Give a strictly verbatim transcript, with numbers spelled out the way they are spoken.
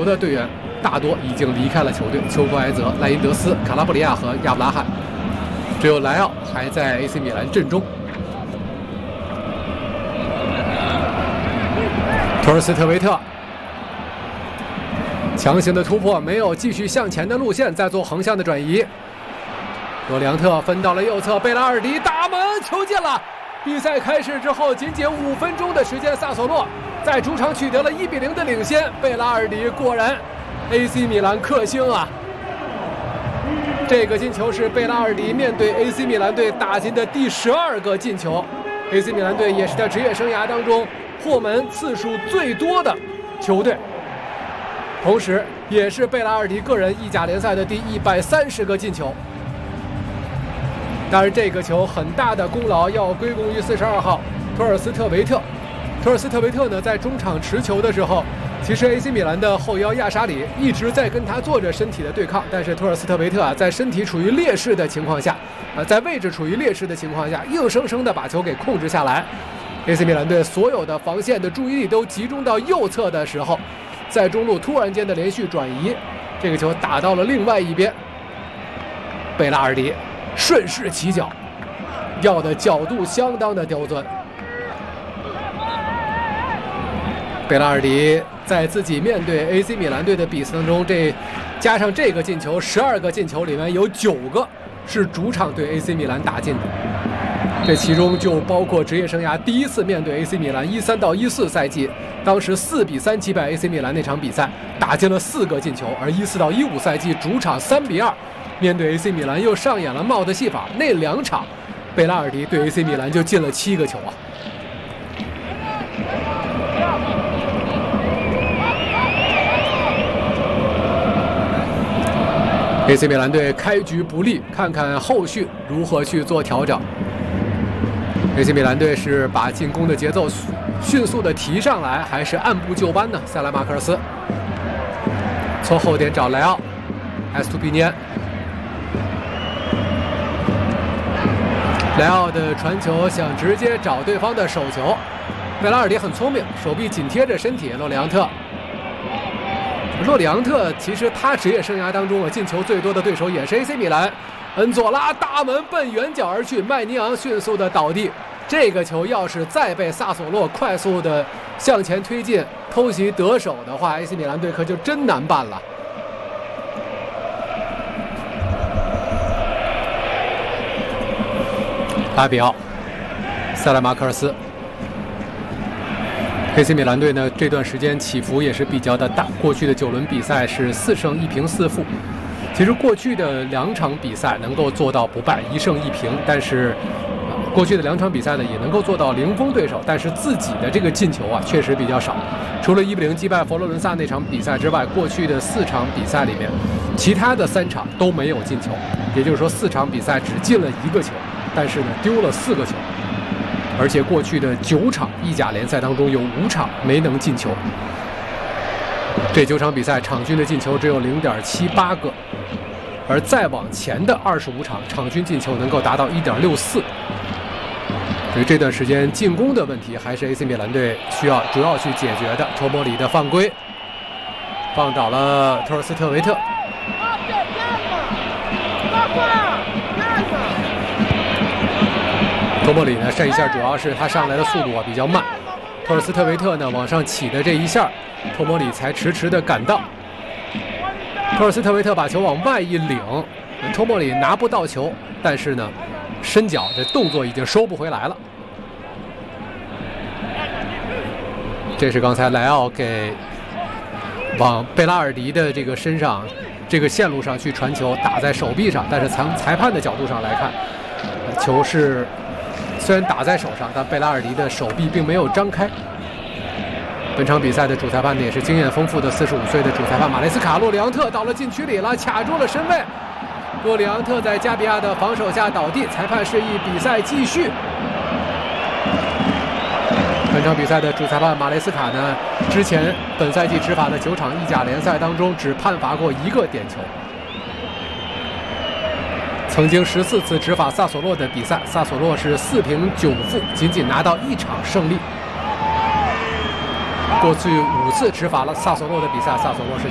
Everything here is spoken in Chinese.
球的队员大多已经离开了球队，丘克埃泽、赖因德斯、卡拉布里亚和亚布拉罕，只有莱奥还在 A C 米兰阵中。托尔斯特维特强行的突破，没有继续向前的路线，在做横向的转移。罗里昂特分到了右侧，贝拉尔迪打门，球进了。比赛开始之后，仅仅五分钟的时间，萨索洛在主场取得了一比零的领先。贝拉尔迪果然 A C 米兰克星啊！这个进球是贝拉尔迪面对 A C 米兰队打进的第十二个进球。A C 米兰队也是他职业生涯当中破门次数最多的球队，同时也是贝拉尔迪个人意甲联赛的第一百三十个进球。当然，这个球很大的功劳要归功于四十二号托尔斯特维特。托尔斯特维特呢，在中场持球的时候，其实 A C 米兰的后腰亚沙里一直在跟他做着身体的对抗，但是托尔斯特维特啊，在身体处于劣势的情况下，呃，在位置处于劣势的情况下，硬生生的把球给控制下来。A C 米兰队所有的防线的注意力都集中到右侧的时候，在中路突然间的连续转移，这个球打到了另外一边，贝拉尔迪顺势起脚，要的角度相当的刁钻。贝拉尔迪在自己面对 A C 米兰队的比赛当中，这加上这个进球，十二个进球里面有九个是主场对 A C 米兰打进的。这其中就包括职业生涯第一次面对 A C 米兰一三到一四赛季，当时四比三击败 A C 米兰那场比赛，打进了四个进球；而一四到一五赛季主场三比二面对 A C 米兰又上演了帽子戏法，那两场贝拉尔迪对 A C 米兰就进了七个球啊。A C 米兰队开局不利，看看后续如何去做调整。A C 米兰队是把进攻的节奏迅速的提上来，还是按部就班呢？塞拉马克尔斯从后点找莱奥，埃斯图比涅，莱奥的传球想直接找对方的手球，贝拉尔迪很聪明，手臂紧贴着身体。洛里昂特，洛里昂特其实他职业生涯当中啊进球最多的对手也是 A C 米兰。恩佐拉大门奔远角而去，麦尼昂迅速的倒地。这个球要是再被萨索洛快速的向前推进偷袭得手的话 ，A C 米兰队可就真难办了。拉比奥、塞拉马克尔斯 ，A C 米兰队呢这段时间起伏也是比较的大，过去的九轮比赛是四胜一平四负。其实过去的两场比赛能够做到不败，一胜一平，但是、呃、过去的两场比赛呢也能够做到零封对手，但是自己的这个进球啊确实比较少。除了一比零击败佛罗伦萨那场比赛之外，过去的四场比赛里面，其他的三场都没有进球，也就是说四场比赛只进了一个球，但是呢丢了四个球，而且过去的九场意甲联赛当中有五场没能进球。这九场比赛场均的进球只有 零点七八个，而再往前的二十五场场均进球能够达到 一点六四。所以这段时间进攻的问题还是 A C 米兰队需要主要去解决的。托莫里的犯规放倒了托尔斯特维特。托莫里呢这一下主要是他上来的速度啊比较慢，托尔斯特维特呢往上起的这一下，托莫里才迟迟的赶到。托尔斯特维特把球往外一领，托莫里拿不到球，但是呢伸脚这动作已经收不回来了。这是刚才莱奥给往贝拉尔迪的这个身上这个线路上去传球，打在手臂上，但是从裁判的角度上来看，球是虽然打在手上，但贝拉尔迪的手臂并没有张开。本场比赛的主裁判呢也是经验丰富的四十五岁的主裁判马雷斯卡。洛里昂特到了禁区里了，卡住了身位。洛里昂特在加比亚的防守下倒地，裁判示意比赛继续。本场比赛的主裁判马雷斯卡呢，之前本赛季执法的九场意甲联赛当中只判罚过一个点球。曾经十四次执法萨索洛的比赛，萨索洛是四平九负，仅仅拿到一场胜利。过去五次执法了萨索洛的比赛，萨索洛是